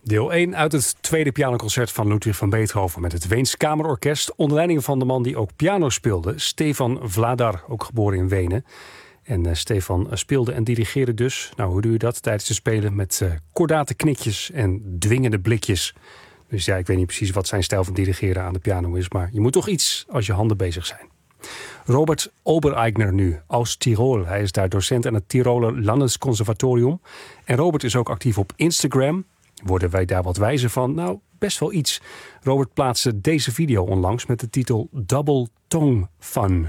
Deel 1 uit het tweede pianoconcert van Ludwig van Beethoven met het Weens Kamerorkest, onder leiding van de man die ook piano speelde, Stefan Vladar, ook geboren in Wenen. En Stefan speelde en dirigeerde dus, nou hoe doe je dat, tijdens het spelen met kordate knikjes en dwingende blikjes. Dus ja, ik weet niet precies wat zijn stijl van dirigeren aan de piano is, maar je moet toch iets als je handen bezig zijn. Robert Obereigner nu, aus Tirol. Hij is daar docent aan het Tiroler Landesconservatorium. En Robert is ook actief op Instagram. Worden wij daar wat wijzer van? Nou, best wel iets. Robert plaatste deze video onlangs met de titel Double Tongue Fun.